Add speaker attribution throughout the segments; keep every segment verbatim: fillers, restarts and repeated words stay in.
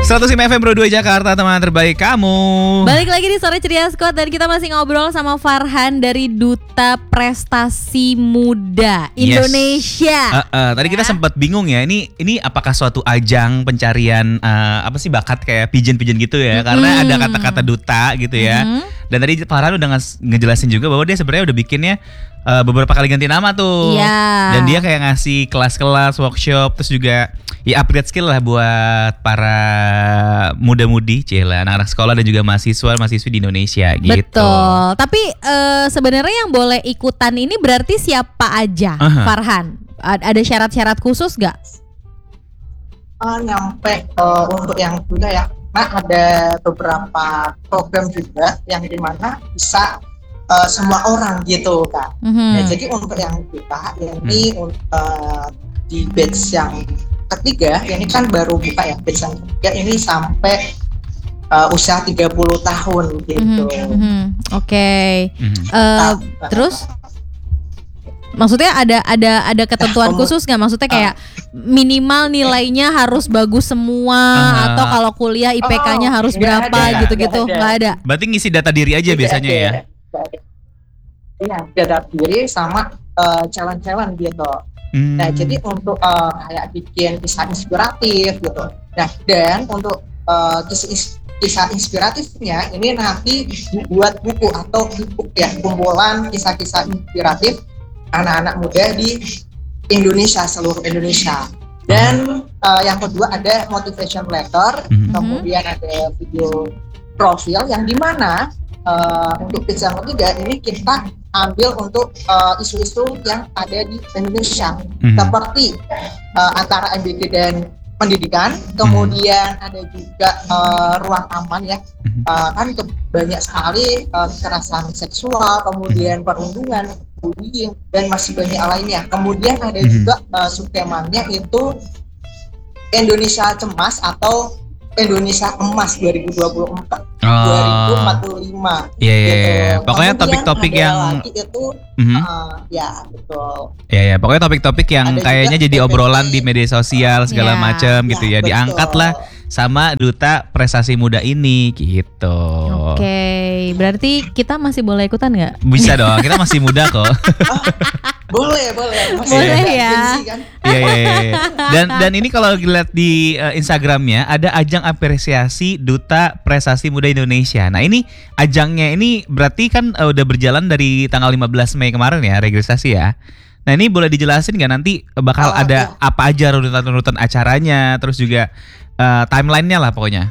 Speaker 1: seratus lima F M Pro dua Jakarta, teman terbaik kamu.
Speaker 2: Balik lagi di Sore Ceria Squad dan kita masih ngobrol sama Farhan dari Duta Prestasi Muda Indonesia.
Speaker 1: Yes. Uh, uh, tadi kita sempat bingung ya, ini ini apakah suatu ajang pencarian uh, apa sih bakat kayak pigeon-pigeon gitu ya? Karena
Speaker 2: Mm.
Speaker 1: ada kata-kata duta gitu ya.
Speaker 2: Mm-hmm.
Speaker 1: Dan tadi Farhan udah nge- ngejelasin juga bahwa dia sebenarnya udah bikinnya uh, beberapa kali ganti nama tuh.
Speaker 2: Iya.
Speaker 1: Dan dia kayak ngasih kelas-kelas, workshop, terus juga ya upgrade skill lah buat para muda-mudi, cila, anak-anak sekolah dan juga mahasiswa, mahasiswi di Indonesia gitu.
Speaker 2: Betul. Tapi uh, sebenarnya yang boleh ikutan ini berarti siapa aja,
Speaker 1: Uh-huh.
Speaker 2: Farhan? A- Ada syarat-syarat khusus gak?
Speaker 3: Uh, nyampe uh, untuk yang muda ya, nah ada beberapa program juga yang dimana bisa uh, semua orang gitu kan.
Speaker 2: Mhm.
Speaker 3: Nah, jadi untuk yang kita ini uh, di batch yang ketiga, ini kan baru buka ya batch yang ketiga ini sampai uh, usia tiga puluh tahun gitu.
Speaker 2: Mhm, mhm. Oke.
Speaker 1: Mhm.
Speaker 2: Eh,
Speaker 3: Nah,
Speaker 2: terus maksudnya ada ada ada ketentuan
Speaker 3: Kamu-
Speaker 2: khusus nggak? Maksudnya kayak minimal nilainya harus bagus semua
Speaker 1: Ah.
Speaker 2: atau kalau kuliah I P K-nya
Speaker 3: Oh,
Speaker 2: harus
Speaker 3: nggak
Speaker 2: berapa
Speaker 3: ada,
Speaker 2: gitu-gitu?
Speaker 3: nggak ada.
Speaker 2: Nggak ada.
Speaker 1: Berarti ngisi data diri aja
Speaker 3: Tidak
Speaker 1: biasanya
Speaker 3: ada.
Speaker 1: ya.
Speaker 3: Iya, dada diri sama uh, challenge-challenge gitu.
Speaker 1: Hmm.
Speaker 3: Nah, jadi untuk uh, kayak bikin kisah inspiratif gitu. Nah, dan untuk uh, kisah, ins- kisah inspiratifnya ini nanti dibuat buku atau e-book ya, kumpulan kisah-kisah inspiratif anak-anak muda di Indonesia, seluruh Indonesia. Dan uh, yang kedua ada motivation letter,
Speaker 1: Mhm.
Speaker 3: kemudian ada video profil yang dimana uh, untuk kisah yang ketiga ini kita ambil untuk uh, isu-isu yang ada di Indonesia,
Speaker 1: Mhm.
Speaker 3: seperti uh, antara M B T dan pendidikan, kemudian ada juga uh, ruang aman ya,
Speaker 1: Mhm.
Speaker 3: uh, kan ke- banyak sekali uh, kekerasan seksual, kemudian perundungan, bullying, dan masih banyak lainnya. Kemudian ada
Speaker 1: Mhm.
Speaker 3: juga uh, subtemanya itu Indonesia Cemas atau Indonesia Emas dua ribu dua puluh empat dua ribu empat puluh lima.
Speaker 1: Iya, iya, iya. Pokoknya
Speaker 3: Kemudian
Speaker 1: topik-topik
Speaker 3: ada
Speaker 1: yang-
Speaker 3: lagi itu
Speaker 1: Mhm.
Speaker 3: uh, ya betul.
Speaker 1: Ya ya, pokoknya topik-topik yang
Speaker 3: Ada
Speaker 1: kayaknya
Speaker 3: juga
Speaker 1: jadi
Speaker 3: T P P.
Speaker 1: obrolan di media sosial segala
Speaker 2: Ya,
Speaker 1: macam gitu ya,
Speaker 3: betul.
Speaker 1: diangkat lah sama Duta Prestasi Muda ini gitu.
Speaker 2: Oke, berarti kita masih boleh ikutan nggak?
Speaker 1: Bisa dong, kita masih muda kok.
Speaker 3: Boleh, boleh. Masih
Speaker 2: Boleh
Speaker 3: ada
Speaker 2: ya.
Speaker 3: agensi kan?
Speaker 1: Iya, iya, iya. Dan dan ini kalau dilihat di uh, Instagramnya ada ajang apresiasi Duta Prestasi Muda Indonesia. Nah ini ajangnya ini berarti kan uh, udah berjalan dari tanggal lima belas Mei kemarin ya registrasi ya. Nah ini boleh dijelasin nggak nanti bakal
Speaker 3: Oh,
Speaker 1: ada apa aja runutan-runutan acaranya, terus juga uh, timelinenya lah pokoknya.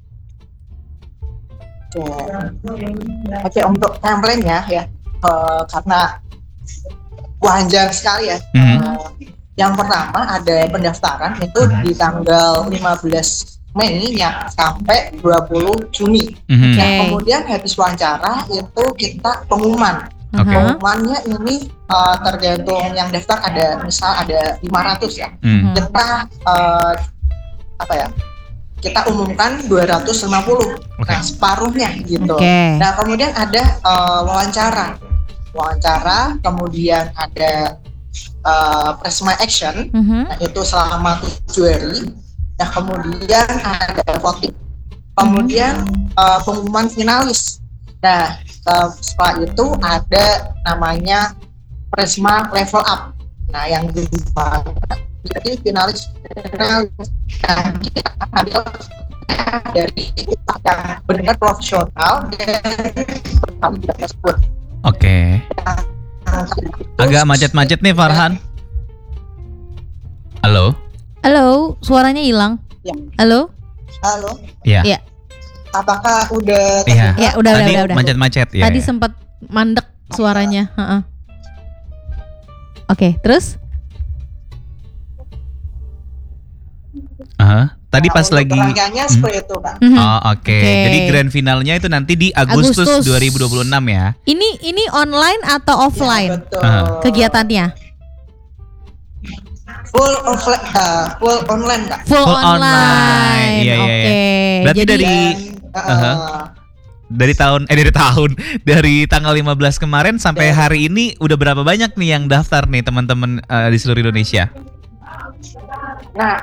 Speaker 3: Oke, Oke, untuk timeline-nya ya, eh, karena panjang sekali ya.
Speaker 1: Mhm.
Speaker 3: Eh, yang pertama ada pendaftaran itu di tanggal lima belas Mei ya, sampai dua puluh Juni.
Speaker 1: Mhm.
Speaker 3: Nah,
Speaker 2: Oke.
Speaker 3: kemudian habis wawancara itu kita pengumuman.
Speaker 1: Oke.
Speaker 2: Aha.
Speaker 3: Pengumumannya ini eh, tergantung yang daftar, ada misal ada lima ratus ya.
Speaker 1: Hmm.
Speaker 3: Kita eh, apa ya? Kita umumkan dua ratus lima puluh.
Speaker 1: Oke.
Speaker 3: Nah, separuhnya gitu.
Speaker 2: Oke.
Speaker 3: Nah, kemudian ada eh, wawancara. Wawancara, kemudian ada eh, Prisma Action.
Speaker 2: Mhm.
Speaker 3: Nah, itu selama tujuh hari. Nah, kemudian ada voting. Kemudian eh, pengumuman finalis. Nah, eh, setelah itu ada namanya Prisma Level Up. Nah, yang di jadi finalis finalis nah, kita ambil dari yang benar profesional dan tersebut.
Speaker 1: Oke. Agak macet-macet nih Farhan. Halo.
Speaker 2: Halo, suaranya hilang.
Speaker 3: Ya.
Speaker 2: Halo?
Speaker 3: Halo,
Speaker 1: Iya.
Speaker 2: Iya.
Speaker 3: apakah udah
Speaker 1: Iya.
Speaker 2: Ya, udah,
Speaker 1: Tadi
Speaker 2: udah, udah.
Speaker 1: macet-macet ya.
Speaker 2: Tadi
Speaker 1: ya.
Speaker 2: sempat mandek suaranya. Heeh. Oke, terus?
Speaker 1: Aha. Tadi
Speaker 3: Nah,
Speaker 1: pas
Speaker 3: untuk
Speaker 1: lagi.
Speaker 3: rangkaiannya
Speaker 1: Hmm.
Speaker 3: seperti itu kan?
Speaker 2: Mhm.
Speaker 1: Oh, oke.
Speaker 2: Oke.
Speaker 1: Jadi grand finalnya itu nanti di Agustus,
Speaker 2: Agustus.
Speaker 1: dua ribu dua puluh enam ya.
Speaker 2: Ini ini online atau
Speaker 3: Ya,
Speaker 2: offline
Speaker 3: betul.
Speaker 1: Ah.
Speaker 2: kegiatannya?
Speaker 3: Full offline, uh, full online kak.
Speaker 2: Full,
Speaker 1: Full online.
Speaker 2: online.
Speaker 1: Iya, iya,
Speaker 2: Oke.
Speaker 1: iya. Berarti
Speaker 2: Jadi
Speaker 1: dari-
Speaker 3: Dan, uh,
Speaker 1: Aha. Dari tahun eh dari tahun dari tanggal lima belas kemarin sampai
Speaker 3: Ya.
Speaker 1: hari ini udah berapa banyak nih yang daftar nih teman-teman eh, di seluruh Indonesia?
Speaker 3: Nah,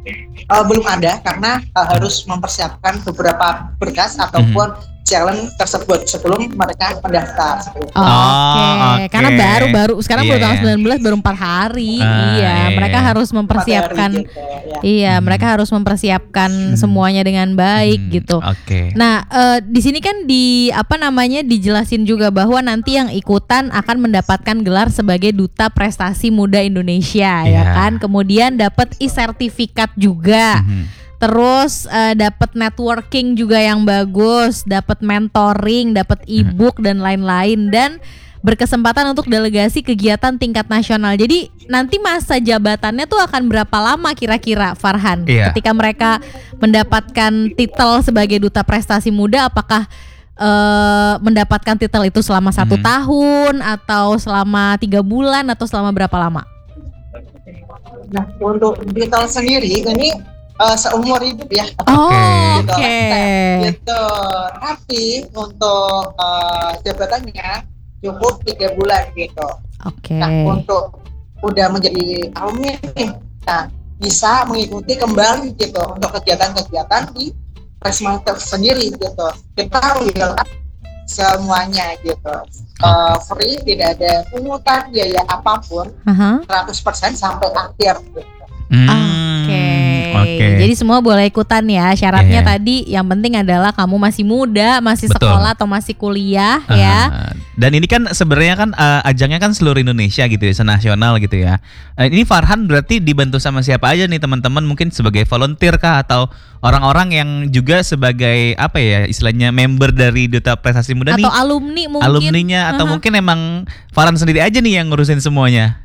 Speaker 3: uh, belum ada karena uh, harus mempersiapkan beberapa berkas ataupun challenge tersebut sebelum mereka mendaftar.
Speaker 2: Oke,
Speaker 1: Oh, oke.
Speaker 2: karena baru-baru sekarang
Speaker 1: Iya,
Speaker 2: baru tanggal
Speaker 1: iya.
Speaker 2: sembilan belas baru empat hari.
Speaker 1: Ah,
Speaker 2: iya,
Speaker 1: iya,
Speaker 2: mereka
Speaker 1: iya.
Speaker 2: harus mempersiapkan.
Speaker 3: Materi gitu, ya.
Speaker 2: Iya,
Speaker 1: Hmm.
Speaker 2: mereka harus mempersiapkan
Speaker 1: Hmm.
Speaker 2: semuanya dengan baik
Speaker 1: Hmm,
Speaker 2: gitu.
Speaker 1: Oke.
Speaker 2: Nah, eh, di sini kan di apa namanya dijelasin juga bahwa nanti yang ikutan akan mendapatkan gelar sebagai Duta Prestasi Muda Indonesia, ya
Speaker 1: Iya.
Speaker 2: kan? Kemudian dapat e-sertifikat juga.
Speaker 1: Mhm.
Speaker 2: Terus eh, dapat networking juga yang bagus, dapat mentoring, dapat e-book dan lain-lain, dan berkesempatan untuk delegasi kegiatan tingkat nasional. Jadi nanti masa jabatannya tuh akan berapa lama kira-kira, Farhan?
Speaker 1: Iya.
Speaker 2: Ketika mereka mendapatkan titel sebagai Duta Prestasi Muda, apakah eh, mendapatkan titel itu selama satu
Speaker 1: Mhm.
Speaker 2: tahun atau selama tiga bulan atau selama berapa lama?
Speaker 3: Nah, untuk titel sendiri ini uh, seumur hidup ya.
Speaker 2: Oh,
Speaker 3: Gitu.
Speaker 2: oke.
Speaker 3: Nah, gitu. Tapi untuk uh, jabatannya cukup tiga bulan gitu.
Speaker 2: Oke.
Speaker 3: Nah, untuk udah menjadi alumni nih, nah bisa mengikuti kembali gitu untuk kegiatan-kegiatan di Presmater sendiri gitu. Kita lihat semuanya gitu. Uh, free, tidak ada pungutan biaya apapun,
Speaker 2: Aha.
Speaker 3: seratus persen sampai akhir gitu.
Speaker 1: Hmm,
Speaker 2: Oke.
Speaker 1: Oke.
Speaker 2: Jadi semua boleh ikutan ya. Syaratnya
Speaker 1: Iya.
Speaker 2: tadi yang penting adalah kamu masih muda, masih
Speaker 1: Betul.
Speaker 2: sekolah atau masih kuliah ya.
Speaker 1: Ah, dan ini kan sebenarnya kan eh, ajangnya kan seluruh Indonesia gitu ya, senasional gitu ya. Eh, ini Farhan berarti dibantu sama siapa aja nih teman-teman? Mungkin sebagai volunteer kah atau orang-orang yang juga sebagai apa ya istilahnya member dari Duta Prestasi Muda
Speaker 2: Atau
Speaker 1: nih?
Speaker 2: alumni mungkin.
Speaker 1: Alumninya atau
Speaker 2: Aha.
Speaker 1: mungkin emang Farhan sendiri aja nih yang ngurusin semuanya?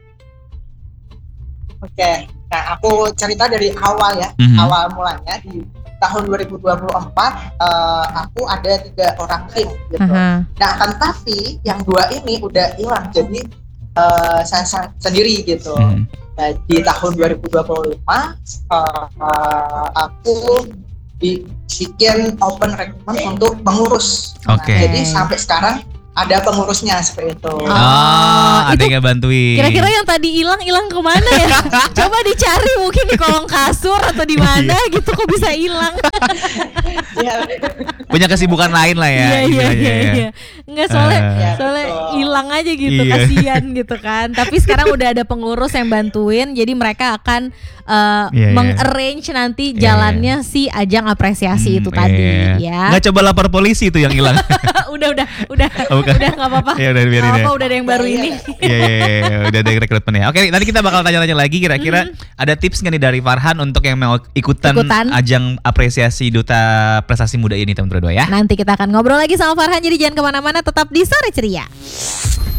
Speaker 3: Oke, nah aku cerita dari awal ya,
Speaker 1: Mhm.
Speaker 3: awal mulanya di tahun dua ribu dua puluh empat eh, aku ada tiga orang tim gitu.
Speaker 2: Aha.
Speaker 3: Nah, akan tapi yang dua ini udah hilang, jadi eh, saya sa- sendiri gitu.
Speaker 1: Mhm.
Speaker 3: Nah, di tahun dua ribu dua puluh lima eh, eh, aku bi- bikin open recruitment untuk pengurus. Nah,
Speaker 1: Oke.
Speaker 3: jadi sampai sekarang ada pengurusnya seperti itu.
Speaker 2: Oh.
Speaker 1: Oh, ada
Speaker 2: itu
Speaker 1: yang bantuin.
Speaker 2: Kira-kira yang tadi hilang hilang kemana ya? Coba dicari mungkin di kolong kasur atau di mana
Speaker 1: Iya.
Speaker 2: gitu, kok bisa hilang?
Speaker 3: Ya,
Speaker 1: punya kesibukan lain lah ya.
Speaker 2: Iya iya
Speaker 1: istilahnya
Speaker 2: iya
Speaker 1: ya.
Speaker 2: iya. Enggak soalnya
Speaker 1: Eh.
Speaker 2: soalnya
Speaker 3: Betul.
Speaker 2: hilang aja gitu,
Speaker 1: Iya.
Speaker 2: kasihan gitu kan. Tapi sekarang udah ada pengurus yang bantuin, jadi mereka akan uh,
Speaker 1: Iya, iya.
Speaker 2: meng-arrange nanti
Speaker 1: Iya,
Speaker 2: jalannya si ajang apresiasi itu
Speaker 1: Hmm,
Speaker 2: tadi
Speaker 1: iya.
Speaker 2: ya.
Speaker 1: Nggak coba lapor polisi itu yang hilang.
Speaker 2: udah udah udah
Speaker 1: Oh, bukan.
Speaker 2: udah nggak apa-apa.
Speaker 1: Ya udah biarin
Speaker 2: Nggak
Speaker 1: ya.
Speaker 2: apa-apa, udah ada yang baru
Speaker 3: Iya,
Speaker 2: ini.
Speaker 1: Iya, iya, iya, udah ada rekrutmen ya. Oke, nanti kita bakal tanya-tanya lagi kira-kira ada tips nggak nih dari Farhan untuk yang mau ikutan,
Speaker 2: Ikutan.
Speaker 1: ajang apresiasi Duta Prestasi Muda ini teman-teman berdua ya.
Speaker 2: Nanti kita akan ngobrol lagi sama Farhan, jadi jangan kemana-mana, tetap di Sore Ceria.